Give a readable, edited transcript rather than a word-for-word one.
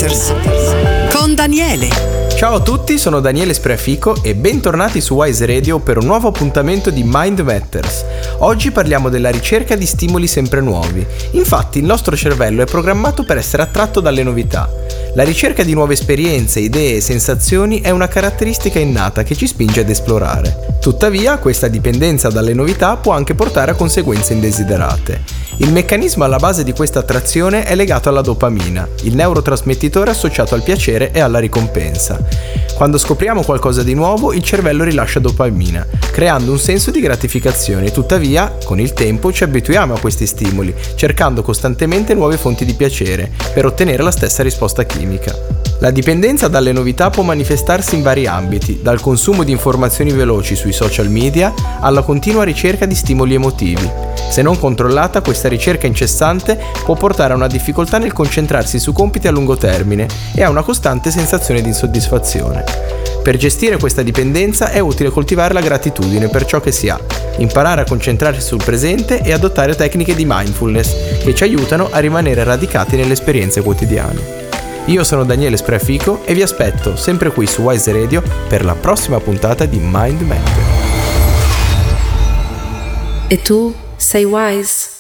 Matters con Daniele. Ciao a tutti, sono Daniele Spreafico e bentornati su Wise Radio per un nuovo appuntamento di Mind Matters. Oggi parliamo della ricerca di stimoli sempre nuovi. Infatti il nostro cervello è programmato per essere attratto dalle novità. La ricerca di nuove esperienze, idee e sensazioni è una caratteristica innata che ci spinge ad esplorare. Tuttavia, questa dipendenza dalle novità può anche portare a conseguenze indesiderate. Il meccanismo alla base di questa attrazione è legato alla dopamina, il neurotrasmettitore associato al piacere e alla ricompensa. Quando scopriamo qualcosa di nuovo, il cervello rilascia dopamina, creando un senso di gratificazione. Tuttavia, con il tempo ci abituiamo a questi stimoli, cercando costantemente nuove fonti di piacere per ottenere la stessa risposta chimica. La dipendenza dalle novità può manifestarsi in vari ambiti, dal consumo di informazioni veloci sui social media alla continua ricerca di stimoli emotivi. Se non controllata, questa ricerca incessante può portare a una difficoltà nel concentrarsi su compiti a lungo termine e a una costante sensazione di insoddisfazione. Per gestire questa dipendenza è utile coltivare la gratitudine per ciò che si ha, imparare a concentrarsi sul presente e adottare tecniche di mindfulness che ci aiutano a rimanere radicati nelle esperienze quotidiane. Io sono Daniele Spreafico e vi aspetto sempre qui su Wise Radio per la prossima puntata di Mind Matter. E tu sei wise?